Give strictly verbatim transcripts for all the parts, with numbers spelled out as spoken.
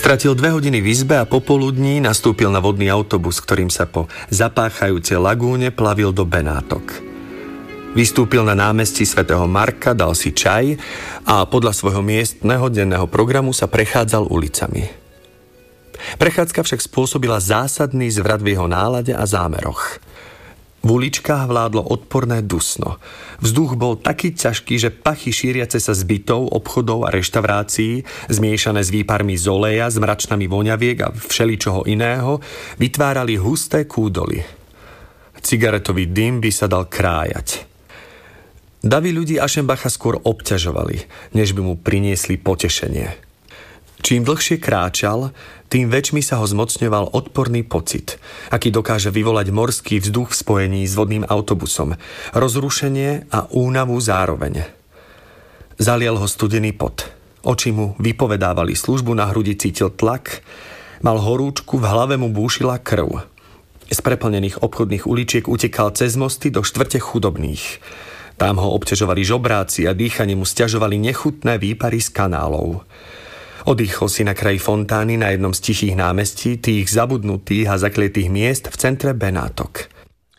Stratil dve hodiny v izbe a popoludní nastúpil na vodný autobus, ktorým sa po zapáchajúcej lagúne plavil do Benátok. Vystúpil na námestí svätého Marka, dal si čaj a podľa svojho miestneho denného programu sa prechádzal ulicami. Prechádzka však spôsobila zásadný zvrat v jeho nálade a zámeroch. V uličkách vládlo odporné dusno. Vzduch bol taký ťažký, že pachy šíriace sa z bytov, obchodov a reštaurácií, zmiešané s výparmi z oleja, s mračnami voňaviek a všeličoho iného, vytvárali husté kúdoly. Cigaretový dym by sa dal krájať. Davy ľudí Aschenbacha skôr obťažovali, než by mu priniesli potešenie. Čím dlhšie kráčal, tým väčšmi sa ho zmocňoval odporný pocit, aký dokáže vyvolať morský vzduch v spojení s vodným autobusom, rozrušenie a únavu zároveň. Zalial ho studený pot. Oči mu vypovedávali službu, na hrudi cítil tlak, mal horúčku, v hlave mu búšila krv. Z preplnených obchodných uličiek utekal cez mosty do štvrte chudobných. Tam ho obťažovali žobráci a dýchanie mu sťažovali nechutné výpary z kanálov. Odýchol si na kraji fontány na jednom z tichých námestí, tých zabudnutých a zakletých miest v centre Benátok.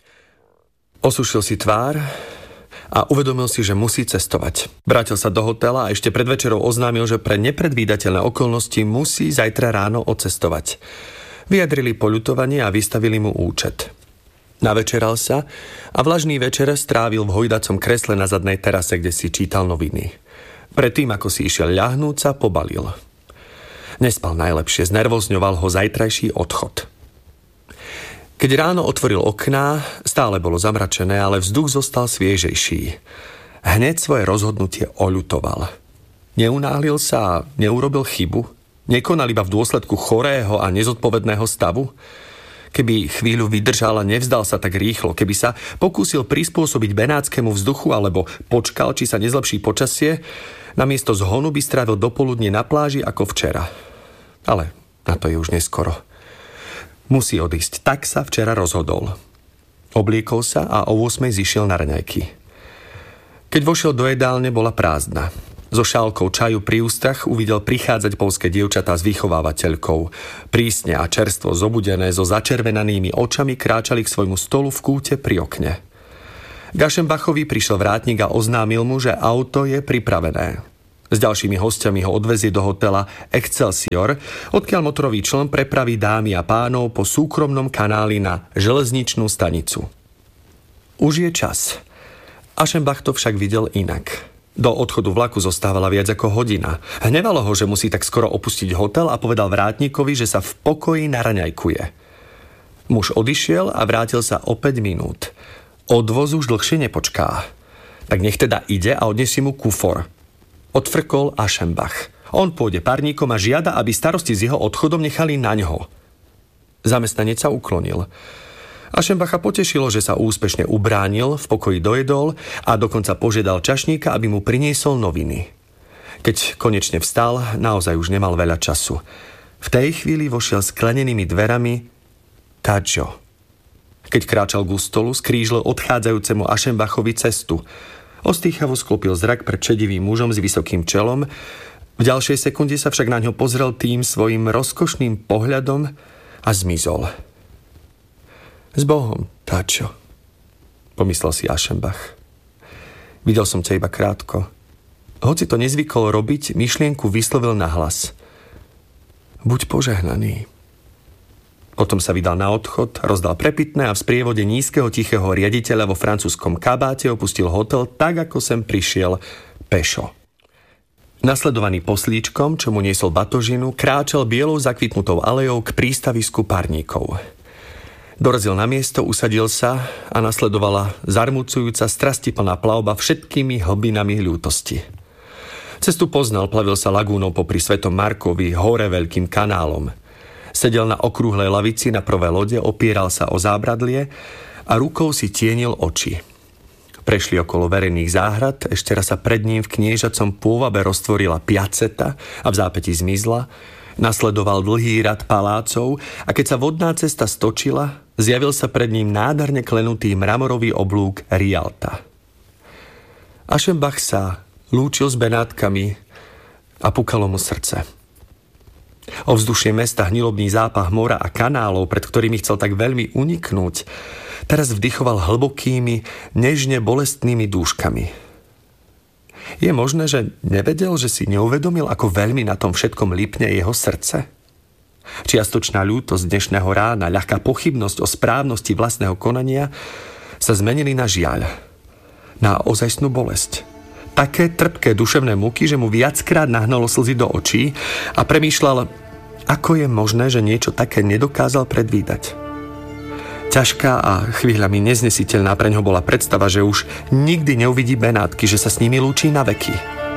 Osušil si tvár a uvedomil si, že musí cestovať. Vrátil sa do hotela a ešte pred večerou oznámil, že pre nepredvídateľné okolnosti musí zajtra ráno odcestovať. Vyjadrili poľutovanie a vystavili mu účet. Navečeral sa a vlažný večer strávil v hojdacom kresle na zadnej terase, kde si čítal noviny. Predtým, ako si išiel ľahnúť, sa pobalil. Nespal najlepšie, znervozňoval ho zajtrajší odchod. Keď ráno otvoril okná, stále bolo zamračené, ale vzduch zostal sviežejší. Hneď svoje rozhodnutie oľutoval. Neunáhlil sa a neurobil chybu? Nekonal iba v dôsledku chorého a nezodpovedného stavu? Keby chvíľu vydržal a nevzdal sa tak rýchlo, keby sa pokúsil prispôsobiť benátskému vzduchu alebo počkal, či sa nezlepší počasie, namiesto zhonu by strávil dopoludne na pláži ako včera. Ale na to je už neskoro. Musí odísť, tak sa včera rozhodol. Obliekol sa a o ôsmej zišiel na raňajky. Keď vošiel do jedálne, bola prázdna. So šálkou čaju pri ústach uvidel prichádzať poľské dievčatá s vychovávateľkou. Prísne a čerstvo zobudené, so začervenanými očami kráčali k svojmu stolu v kúte pri okne. K Aschenbachovi prišiel vrátnik a oznámil mu, že auto je pripravené. S ďalšími hostiami ho odvezie do hotela Excelsior, odkiaľ motorový čln prepraví dámy a pánov po súkromnom kanáli na železničnú stanicu. Už je čas. Aschenbach to však videl inak. Do odchodu vlaku zostávala viac ako hodina. Hnevalo ho, že musí tak skoro opustiť hotel a povedal vrátnikovi, že sa v pokoji naraňajkuje. Muž odišiel a vrátil sa o päť minút. Odvoz už dlhšie nepočká. Tak nech teda ide a odnesie mu kufor. Odfrkol Aschenbach. On pôjde párníkom a žiada, aby starosti s jeho odchodom nechali na ňo. Zamestnanec sa uklonil. Aschenbacha potešilo, že sa úspešne ubránil, v pokoji dojedol a dokonca požiadal čašníka, aby mu priniesol noviny. Keď konečne vstal, naozaj už nemal veľa času. V tej chvíli vošiel sklenenými dverami Tadžo. Keď kráčal k stolu, skrížil odchádzajúcemu Aschenbachovi cestu. Ostýchavo sklopil zrak pred šedivým mužom s vysokým čelom. V ďalšej sekunde sa však na ňo pozrel tým svojim rozkošným pohľadom a zmizol. S Bohom, Tadžo, pomyslel si Aschenbach. Videl som ťa iba krátko. Hoci to nezvykol robiť, myšlienku vyslovil nahlas. Buď požehnaný. Potom sa vydal na odchod, rozdal prepitné a v sprievode nízkeho tichého riaditeľa vo francúzskom kabáte opustil hotel tak, ako sem prišiel, pešo. Nasledovaný poslíčkom, čo mu niesol batožinu, kráčal bielou zakvitnutou alejou k prístavisku parníkov. Dorazil na miesto, usadil sa a nasledovala zarmucujúca strastiplná plavba všetkými hlbinami ľútosti. Cestu poznal, plavil sa lagúnou popri Svetom Markovi, hore veľkým kanálom. Sedel na okrúhlej lavici na prvé lode, opieral sa o zábradlie a rukou si tienil oči. Prešli okolo verejných záhrad, ešte raz sa pred ním v kniežacom pôvabe roztvorila piaceta a v zápäti zmizla. Nasledoval dlhý rad palácov a keď sa vodná cesta stočila, zjavil sa pred ním nádherne klenutý mramorový oblúk Rialta. Aschenbach sa lúčil s Benátkami a pukalo mu srdce. Ovzdušie mesta, hnilobný zápach mora a kanálov, pred ktorými chcel tak veľmi uniknúť, teraz vdychoval hlbokými, nežne bolestnými dúškami. Je možné, že nevedel, že si neuvedomil, ako veľmi na tom všetkom lipne jeho srdce? Čiastočná ľútosť dnešného rána, ľahká pochybnosť o správnosti vlastného konania sa zmenili na žiaľ, na ozajstnú bolesť. Také trpké duševné múky, že mu viackrát nahnalo slzy do očí a premýšľal, ako je možné, že niečo také nedokázal predvídať. Ťažká a chvíľami neznesiteľná preňho bola predstava, že už nikdy neuvidí Benátky, že sa s nimi lúčí na veky.